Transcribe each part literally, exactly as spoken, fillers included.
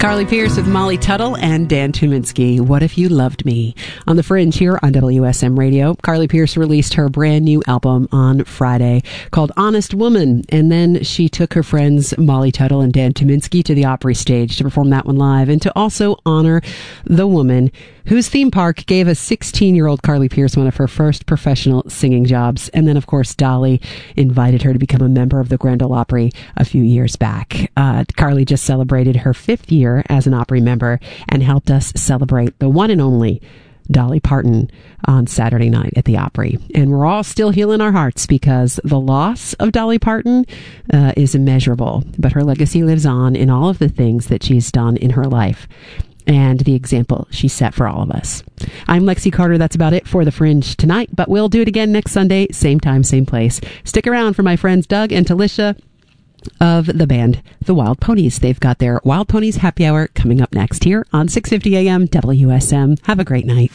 Carly Pearce with Molly Tuttle and Dan Tuminski. What If You Loved Me? On The Fringe here on W S M Radio. Carly Pearce released her brand new album on Friday called Honest Woman. And then she took her friends Molly Tuttle and Dan Tuminski to the Opry stage to perform that one live and to also honor the woman whose theme park gave a sixteen-year-old Carly Pearce one of her first professional singing jobs. And then, of course, Dolly invited her to become a member of the Grand Ole Opry a few years back. Uh, Carly just celebrated her fifth year as an Opry member and helped us celebrate the one and only Dolly Parton on Saturday night at the Opry. And we're all still healing our hearts because the loss of Dolly Parton uh, is immeasurable. But her legacy lives on in all of the things that she's done in her life and the example she set for all of us. I'm Lexi Carter. That's about it for The Fringe tonight, but we'll do it again next Sunday, same time, same place. Stick around for my friends Doug and Talisha of the band The Wild Ponies. They've got their Wild Ponies Happy Hour coming up next here on six fifty A M W S M. Have a great night.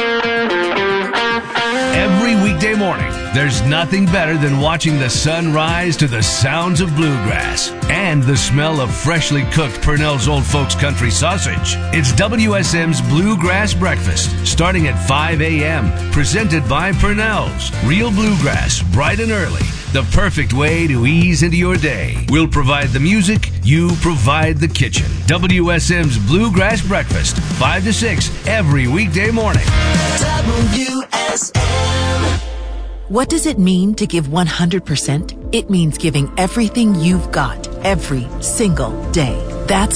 Every weekday morning, there's nothing better than watching the sun rise to the sounds of bluegrass and the smell of freshly cooked Purnell's Old Folks Country Sausage. It's W S M's Bluegrass Breakfast, starting at five A M, presented by Purnell's. Real bluegrass, bright and early. The perfect way to ease into your day. We'll provide the music, you provide the kitchen. W S M's Bluegrass Breakfast, five to six, every weekday morning. W S M. What does it mean to give one hundred percent? It means giving everything you've got every single day. That's